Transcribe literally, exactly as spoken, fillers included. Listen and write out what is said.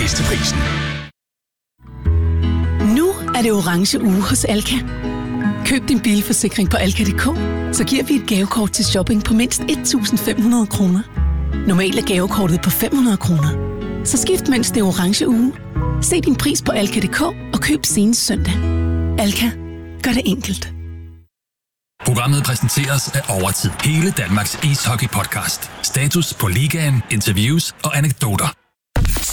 bedste prisen. Nu er det orange uge hos Alka. Køb din bilforsikring på alka punktum d k, så giver vi et gavekort til shopping på mindst et tusind fem hundrede kroner. Normalt er gavekortet på fem hundrede kroner. Så skift mens det er orange uge. Se din pris på alka punktum d k og køb senest søndag. Alka. Gør det enkelt. Programmet præsenteres af Overtid. Hele Danmarks ishockey-podcast. Status på ligaen, interviews og anekdoter.